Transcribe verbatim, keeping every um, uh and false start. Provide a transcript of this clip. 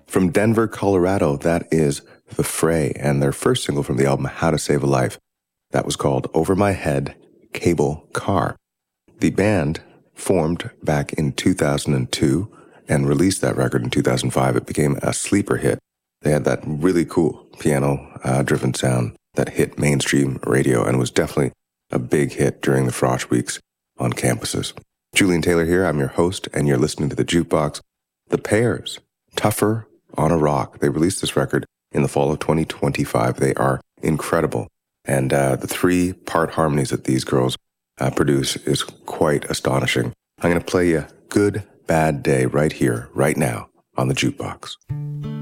From Denver, Colorado, that is The Fray, and their first single from the album How to Save a Life. That was called Over My Head, Cable Car. The band formed back in two thousand two and released that record in two thousand five. It became a sleeper hit. They had that really cool piano-driven uh, sound that hit mainstream radio and was definitely a big hit during the Frosh weeks on campuses. Julian Taylor here. I'm your host, and you're listening to The Jukebox. The Pears, Tougher on a Rock. They released this record in the fall of twenty twenty-five. They are incredible. And uh, the three-part harmonies that these girls uh, produce is quite astonishing. I'm going to play you Good Bad Day right here, right now, on The Jukebox.